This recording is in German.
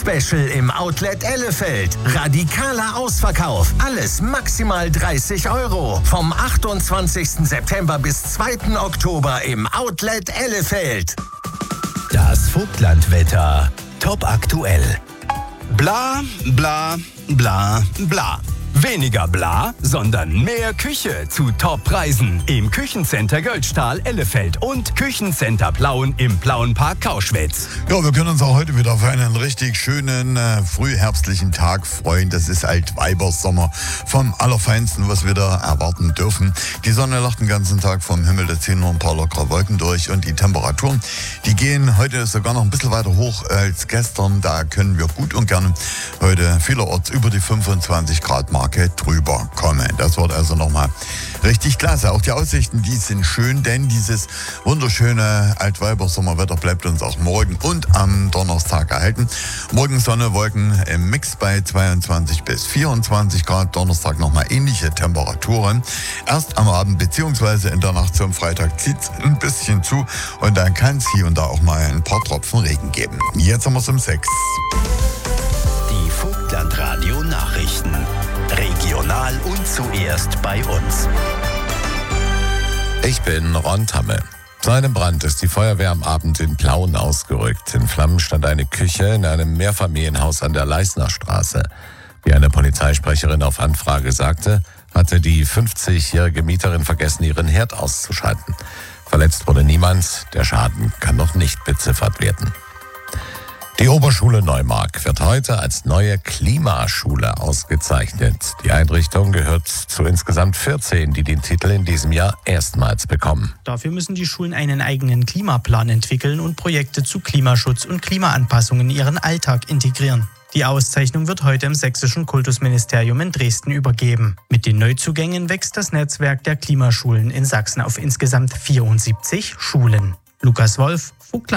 Sommer-Special im Outlet Ellefeld. Radikaler Ausverkauf. Alles maximal 30 €. Vom 28. September bis 2. Oktober im Outlet Ellefeld. Das Vogtlandwetter. Top aktuell. Bla, bla, bla, bla. Weniger bla, sondern mehr Küche zu Top-Preisen im Küchencenter Göldstahl Ellefeld und Küchencenter Plauen im Plauenpark Kauschwitz. Ja, wir können uns auch heute wieder auf einen richtig schönen frühherbstlichen Tag freuen. Das ist Altweibersommer vom Allerfeinsten, was wir da erwarten dürfen. Die Sonne lacht den ganzen Tag vom Himmel, da ziehen nur ein paar lockere Wolken durch und die Temperaturen, die gehen heute sogar noch ein bisschen weiter hoch als gestern. Da können wir gut und gerne heute vielerorts über die 25 Grad Marke drüber kommen. Das wird also nochmal richtig klasse. Auch die Aussichten, die sind schön, denn dieses wunderschöne Altweibersommerwetter bleibt uns auch morgen und am Donnerstag erhalten. Morgen Sonne, Wolken im Mix bei 22 bis 24 Grad. Donnerstag nochmal ähnliche Temperaturen. Erst am Abend bzw. in der Nacht zum Freitag zieht es ein bisschen zu und dann kann es hier und da auch mal ein paar Tropfen Regen geben. Jetzt haben wir es um 6. Die Vogtlandradio Nachrichten. Regional und zuerst bei uns. Ich bin Ron Tamme. Zu einem Brand ist die Feuerwehr am Abend in Plauen ausgerückt. In Flammen stand eine Küche in einem Mehrfamilienhaus an der Leisner Straße. Wie eine Polizeisprecherin auf Anfrage sagte, hatte die 50-jährige Mieterin vergessen, ihren Herd auszuschalten. Verletzt wurde niemand. Der Schaden kann noch nicht beziffert werden. Die Oberschule Neumark wird heute als neue Klimaschule ausgezeichnet. Die Einrichtung gehört zu insgesamt 14, die den Titel in diesem Jahr erstmals bekommen. Dafür müssen die Schulen einen eigenen Klimaplan entwickeln und Projekte zu Klimaschutz und Klimaanpassung in ihren Alltag integrieren. Die Auszeichnung wird heute im Sächsischen Kultusministerium in Dresden übergeben. Mit den Neuzugängen wächst das Netzwerk der Klimaschulen in Sachsen auf insgesamt 74 Schulen. Lukas Wolf, Vogtland.